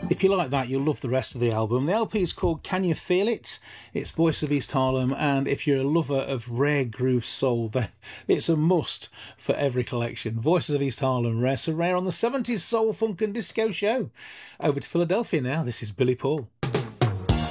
If you like that, you'll love the rest of the album. The LP is called Can You Feel It? It's Voice of East Harlem, and if you're a lover of rare groove soul, then it's a must for every collection. Voices of East Harlem, Rare So Rare on the 70s Soul, Funk and Disco Show. Over to Philadelphia now. This is Billy Paul.